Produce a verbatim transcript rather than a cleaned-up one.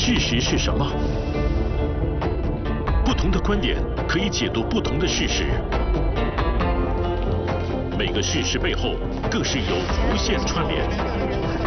事实是什么？不同的观点可以解读不同的事实，每个事实背后更是有无限串联。